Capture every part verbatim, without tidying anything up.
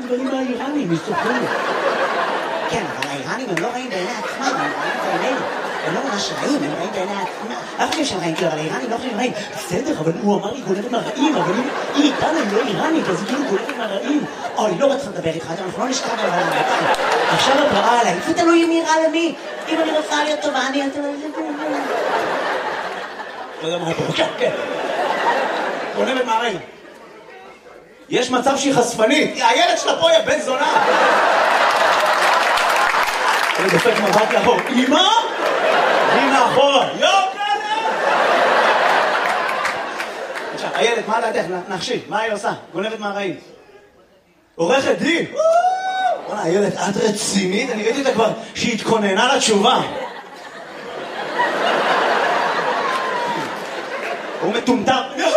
דברים מהאיראנים, מסוכנים. כן, אבל האיראנים הם לא רעים בעיני עצמם, הם רעים בעינינו. הם לא ממש רעים, הם רעים בעיני עצמם. לא חושבים שהם רעים, אבל האיראנים לא חושבים רעים. בסדר, אבל הוא אמר לי גונבת מהרעים, אבל היא איתנו, היא לא איראנית, אז היא כאילו גונבת מהרעים. אוי, לא רצה לדבר איתך, אנחנו לא נשכב על העולם. עכשיו את רעה עליי, זה תלוי מי רע למי. אם אני רוצה להיות טובה, אני... לא יודע מה פה, כן, כן. גונבת מהרעים. יש מצב שהיא חשפנית. הילד שלה פה, יא בן זונה. אני דופק מבט לאחור. אמא? היא מאחורה. יו, כלה! עכשיו, הילד, מה לדעת? נחשי, מה היא עושה? גונבת מהרעים. עורכת דין. בוא'נה, הילד, את רצינית? אני ראיתי אותה כבר שהיא התכוננה לתשובה. הוא מטומטם.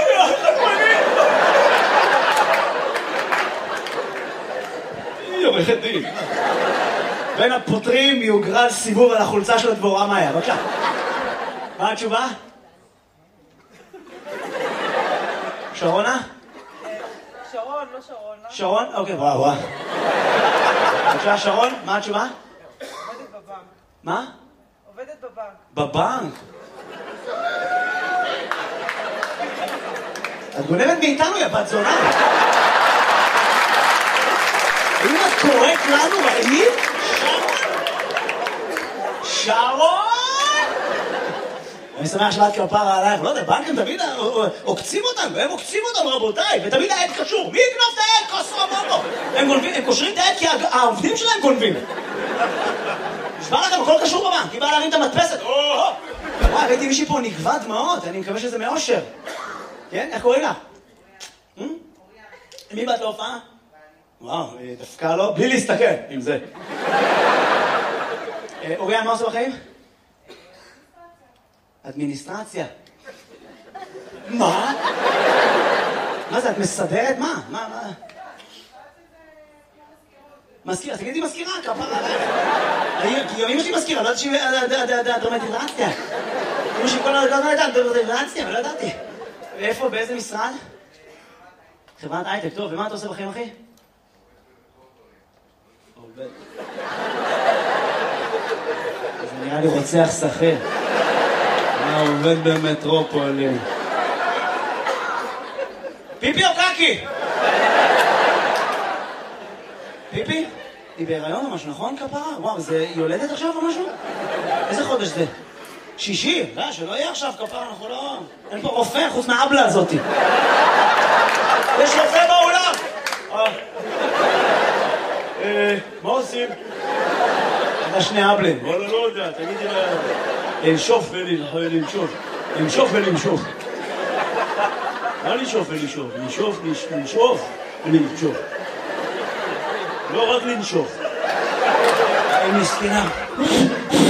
היא עורכת דין. בין הפותרים יוגרל סיבוב על החולצה של הדבורה מאיה. בבקשה. מה התשובה? שרונה? שרון, לא שרון. שרון? אוקיי, וואו, וואו. בבקשה, שרון, מה התשובה? עובדת בבנק. מה? עובדת בבנק. בבנק? את גונבת מאיתנו, יא בת זונה. האם את קוראת לנו רעים? שרון! אני שמח שלאת כפרה עלייך, לא יודע, בנקים תמיד עוקצים אותנו, הם עוקצים אותנו רבותיי, ותמיד העד קשור. מי יקנוף את העד? כוסו אמרו. הם קושרים את העד כי העובדים שלהם גונבים. נשמע לכם, הכל קשור בבנק, היא באה להרים את המדפסת. וואי, ראיתי מישהי פה נגבה דמעות, אני מקווה שזה מאושר. כן? איך קוראים לך? מי באת להופעה? וואו, דווקא לא, בלי להסתכל עם זה. אוריאן, מה עושה בחיים? אדמיניסטרציה. מה? מה זה, את מסדרת? מה? מה, מה? מזכירה, תגידי מזכירה, כפרה עלייך. כי אמא שלי מזכירה, לא יודעת שהיא דרמטיזציה. אמא שלי כל הזמן הייתה דרמטיזציה, אבל לא ידעתי. ואיפה, באיזה משרד? חברת הייטק, טוב, ומה אתה עושה בחיים, אחי? עובד. זה נראה לי רוצח שכיר. מה עובד במטרופולין? פיפי או קקי? פיפי? היא בהיריון או משהו, נכון כפרה? וואו, זה יולדת עכשיו או משהו? איזה חודש זה? שישי? לא, שלא יהיה עכשיו כפרה, אנחנו לא... אין פה רופא חוץ מהאבלה הזאת. יש רופא באולם! מה עושים? אתה שני אבלים. וואלה, לא יודע, תגידי לה... לנשוף ולנשוף. לנשוף ולנשוף. לא לנשוף ולנשוף. לנשוף, לנשוף ולנשוף. לא רק לנשוף. היא מסכנה.